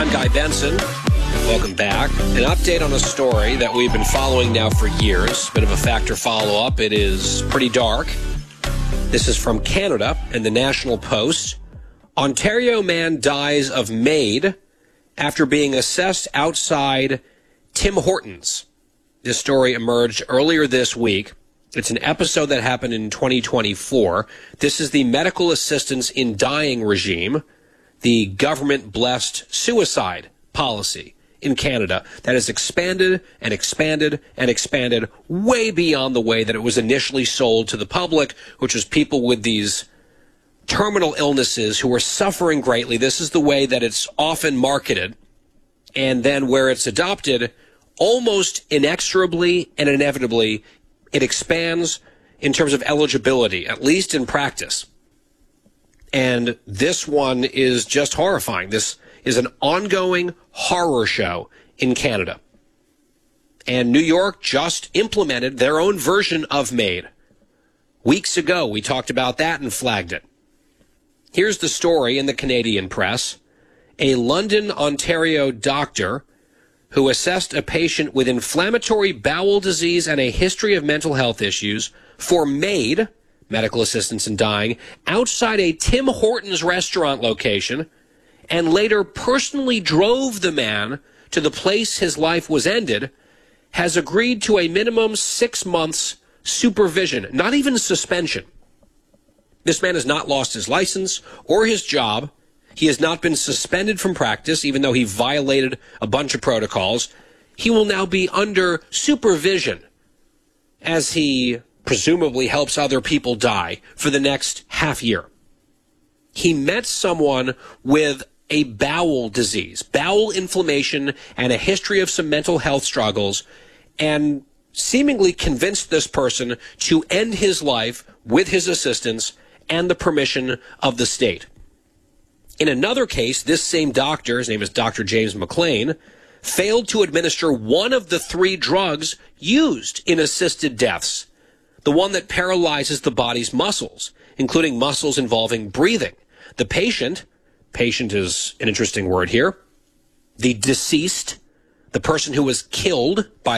I'm Guy Benson. Welcome back. An update on a story that we've been following now for years. Bit of a factor follow-up. It is pretty dark. This is from Canada and the National Post. Ontario man dies of MAID after being assessed outside Tim Hortons. This story emerged earlier this week. It's an episode that happened in 2024. This is the medical assistance in dying regime, the government-blessed suicide policy in Canada that has expanded and expanded and expanded way beyond the way that it was initially sold to the public, which was people with these terminal illnesses who are suffering greatly. This is the way that it's often marketed. And then where it's adopted, almost inexorably and inevitably, it expands in terms of eligibility, at least in practice. And this one is just horrifying. This is an ongoing horror show in Canada. And New York just implemented their own version of MAID. Weeks ago, we talked about that and flagged it. Here's the story in the Canadian press. A London, Ontario doctor who assessed a patient with inflammatory bowel disease and a history of mental health issues for MAID, medical assistance in dying, outside a Tim Hortons restaurant location, and later personally drove the man to the place his life was ended, has agreed to a minimum 6 months supervision, not even suspension. This man has not lost his license or his job. He has not been suspended from practice, even though he violated a bunch of protocols. He will now be under supervision as he presumably helps other people die for the next half year. He met someone with a bowel disease, bowel inflammation, and a history of some mental health struggles, and seemingly convinced this person to end his life with his assistance and the permission of the state. In another case, this same doctor, his name is Dr. James McLean, failed to administer one of the 3 drugs used in assisted deaths, the one that paralyzes the body's muscles, including muscles involving breathing. The patient is an interesting word here, the deceased, the person who was killed by